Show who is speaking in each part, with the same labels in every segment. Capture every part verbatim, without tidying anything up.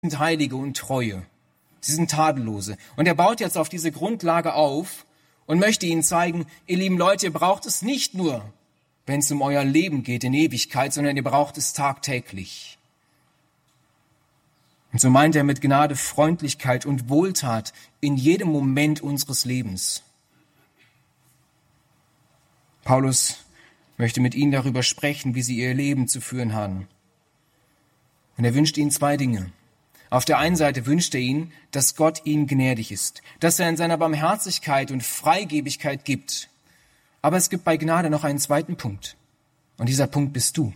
Speaker 1: sind Heilige und Treue. Sie sind Tadellose. Und er baut jetzt auf diese Grundlage auf und möchte ihnen zeigen, ihr lieben Leute, ihr braucht es nicht nur, wenn es um euer Leben geht in Ewigkeit, sondern ihr braucht es tagtäglich. Und so meint er mit Gnade Freundlichkeit und Wohltat in jedem Moment unseres Lebens. Paulus möchte mit ihnen darüber sprechen, wie sie ihr Leben zu führen haben. Und er wünscht ihnen zwei Dinge. Auf der einen Seite wünscht er ihnen, dass Gott ihnen gnädig ist, dass er in seiner Barmherzigkeit und Freigebigkeit gibt. Aber es gibt bei Gnade noch einen zweiten Punkt. Und dieser Punkt bist du.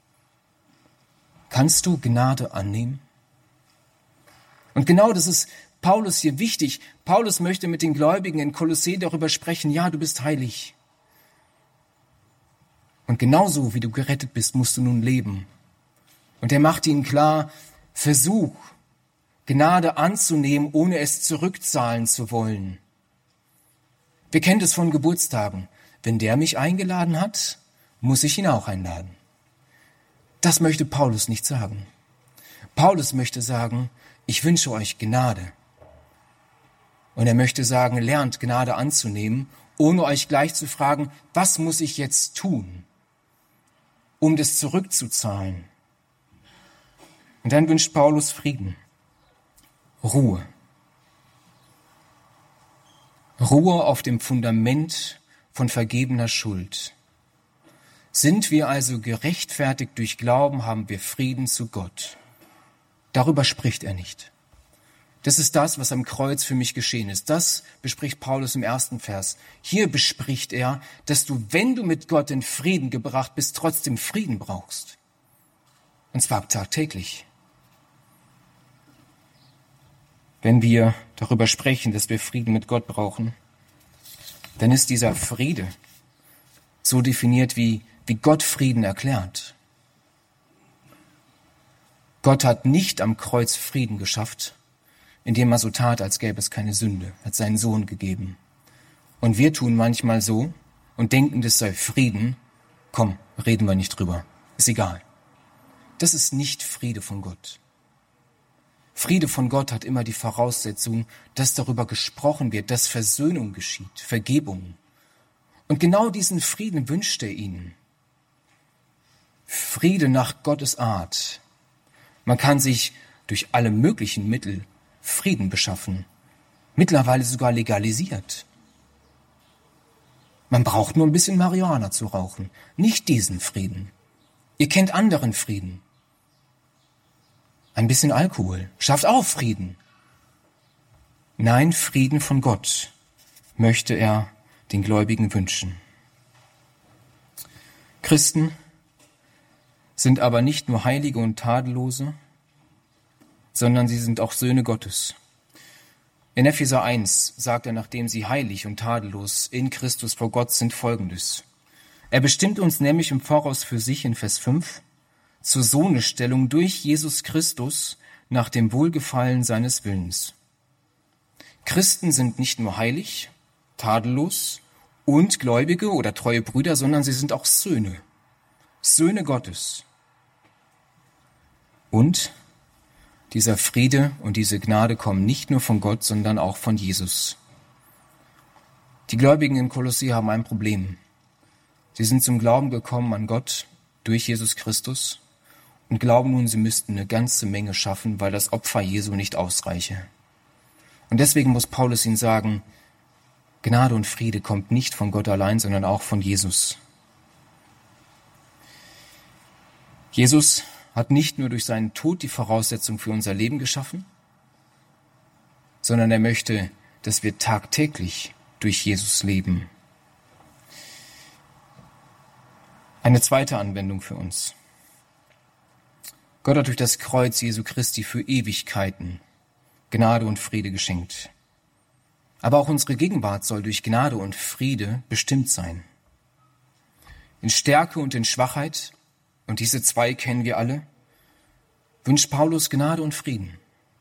Speaker 1: Kannst du Gnade annehmen? Und genau das ist Paulus hier wichtig. Paulus möchte mit den Gläubigen in Kolossä darüber sprechen, ja, du bist heilig. Und genauso wie du gerettet bist, musst du nun leben. Und er macht ihnen klar, versuch, Gnade anzunehmen, ohne es zurückzahlen zu wollen. Wir kennen das von Geburtstagen. Wenn der mich eingeladen hat, muss ich ihn auch einladen. Das möchte Paulus nicht sagen. Paulus möchte sagen, ich wünsche euch Gnade. Und er möchte sagen, lernt Gnade anzunehmen, ohne euch gleich zu fragen, was muss ich jetzt tun, um das zurückzuzahlen. Und dann wünscht Paulus Frieden, Ruhe. Ruhe auf dem Fundament von vergebener Schuld. Sind wir also gerechtfertigt durch Glauben, haben wir Frieden zu Gott. Darüber spricht er nicht. Das ist das, was am Kreuz für mich geschehen ist. Das bespricht Paulus im ersten Vers. Hier bespricht er, dass du, wenn du mit Gott in Frieden gebracht bist, trotzdem Frieden brauchst. Und zwar tagtäglich. Wenn wir darüber sprechen, dass wir Frieden mit Gott brauchen, dann ist dieser Friede so definiert, wie, wie Gott Frieden erklärt. Gott hat nicht am Kreuz Frieden geschafft, indem er so tat, als gäbe es keine Sünde, hat seinen Sohn gegeben. Und wir tun manchmal so und denken, das sei Frieden. Komm, reden wir nicht drüber. Ist egal. Das ist nicht Friede von Gott. Friede von Gott hat immer die Voraussetzung, dass darüber gesprochen wird, dass Versöhnung geschieht, Vergebung. Und genau diesen Frieden wünscht er ihnen. Friede nach Gottes Art. Man kann sich durch alle möglichen Mittel Frieden beschaffen, mittlerweile sogar legalisiert. Man braucht nur ein bisschen Marihuana zu rauchen, nicht diesen Frieden. Ihr kennt anderen Frieden. Ein bisschen Alkohol schafft auch Frieden. Nein, Frieden von Gott möchte er den Gläubigen wünschen. Christen sind aber nicht nur Heilige und Tadellose, sondern sie sind auch Söhne Gottes. In Epheser eins sagt er, nachdem sie heilig und tadellos in Christus vor Gott sind, Folgendes. Er bestimmt uns nämlich im Voraus für sich in Vers fünf zur Sohnesstellung durch Jesus Christus nach dem Wohlgefallen seines Willens. Christen sind nicht nur heilig, tadellos und Gläubige oder treue Brüder, sondern sie sind auch Söhne, Söhne Gottes. Und dieser Friede und diese Gnade kommen nicht nur von Gott, sondern auch von Jesus. Die Gläubigen in Kolossä haben ein Problem. Sie sind zum Glauben gekommen an Gott durch Jesus Christus und glauben nun, sie müssten eine ganze Menge schaffen, weil das Opfer Jesu nicht ausreiche. Und deswegen muss Paulus ihnen sagen, Gnade und Friede kommt nicht von Gott allein, sondern auch von Jesus. Jesus hat nicht nur durch seinen Tod die Voraussetzung für unser Leben geschaffen, sondern er möchte, dass wir tagtäglich durch Jesus leben. Eine zweite Anwendung für uns. Gott hat durch das Kreuz Jesu Christi für Ewigkeiten Gnade und Friede geschenkt. Aber auch unsere Gegenwart soll durch Gnade und Friede bestimmt sein. In Stärke und in Schwachheit, und diese zwei kennen wir alle, wünscht Paulus Gnade und Frieden.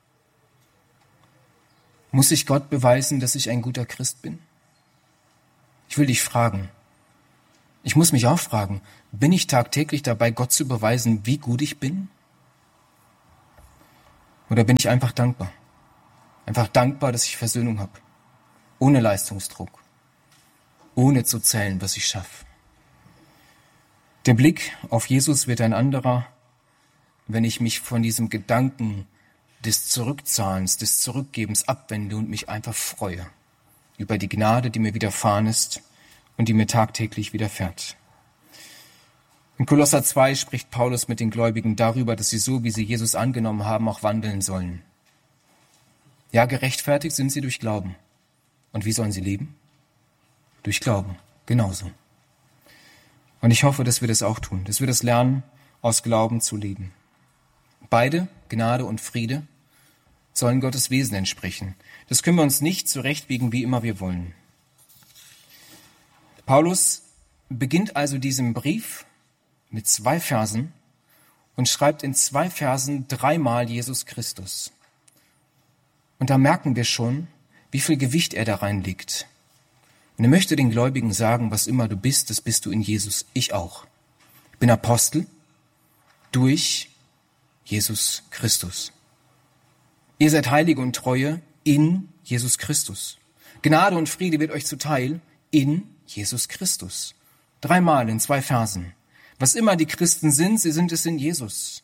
Speaker 1: Muss ich Gott beweisen, dass ich ein guter Christ bin? Ich will dich fragen. Ich muss mich auch fragen, bin ich tagtäglich dabei, Gott zu beweisen, wie gut ich bin? Oder bin ich einfach dankbar? Einfach dankbar, dass ich Versöhnung habe. Ohne Leistungsdruck. Ohne zu zählen, was ich schaffe. Der Blick auf Jesus wird ein anderer, wenn ich mich von diesem Gedanken des Zurückzahlens, des Zurückgebens abwende und mich einfach freue über die Gnade, die mir widerfahren ist und die mir tagtäglich widerfährt. In Kolosser zwei spricht Paulus mit den Gläubigen darüber, dass sie so, wie sie Jesus angenommen haben, auch wandeln sollen. Ja, gerechtfertigt sind sie durch Glauben. Und wie sollen sie leben? Durch Glauben, genauso. Und ich hoffe, dass wir das auch tun, dass wir das lernen, aus Glauben zu leben. Beide, Gnade und Friede, sollen Gottes Wesen entsprechen. Das können wir uns nicht zurechtbiegen, wie immer wir wollen. Paulus beginnt also diesen Brief mit zwei Versen und schreibt in zwei Versen dreimal Jesus Christus. Und da merken wir schon, wie viel Gewicht er da reinlegt. Und er möchte den Gläubigen sagen, was immer du bist, das bist du in Jesus. Ich auch. Ich bin Apostel durch Jesus Christus. Ihr seid Heilige und Treue in Jesus Christus. Gnade und Friede wird euch zuteil in Jesus Christus. Dreimal in zwei Versen. Was immer die Christen sind, sie sind es in Jesus.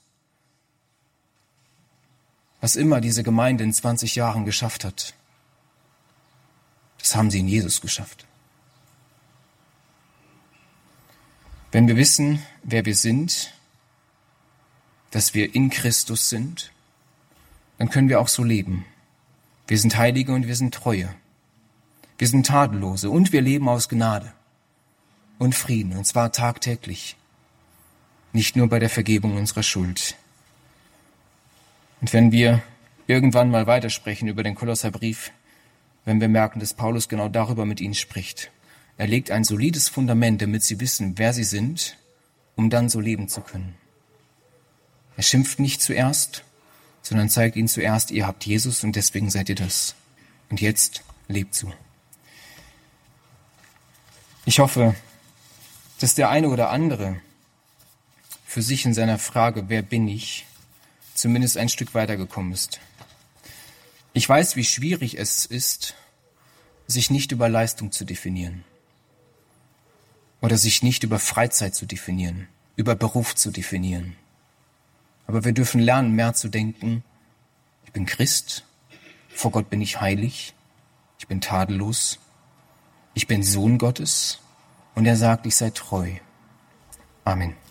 Speaker 1: Was immer diese Gemeinde in zwanzig Jahren geschafft hat, das haben sie in Jesus geschafft. Wenn wir wissen, wer wir sind, dass wir in Christus sind, dann können wir auch so leben. Wir sind Heilige und wir sind Treue. Wir sind Tadellose und wir leben aus Gnade und Frieden, und zwar tagtäglich. Nicht nur bei der Vergebung unserer Schuld. Und wenn wir irgendwann mal weitersprechen über den Kolosserbrief, wenn wir merken, dass Paulus genau darüber mit ihnen spricht. Er legt ein solides Fundament, damit sie wissen, wer sie sind, um dann so leben zu können. Er schimpft nicht zuerst, sondern zeigt ihnen zuerst, ihr habt Jesus und deswegen seid ihr das. Und jetzt lebt so. Ich hoffe, dass der eine oder andere für sich in seiner Frage, wer bin ich, zumindest ein Stück weitergekommen ist. Ich weiß, wie schwierig es ist, sich nicht über Leistung zu definieren oder sich nicht über Freizeit zu definieren, über Beruf zu definieren. Aber wir dürfen lernen, mehr zu denken, ich bin Christ, vor Gott bin ich heilig, ich bin tadellos, ich bin Sohn Gottes und er sagt, ich sei treu. Amen.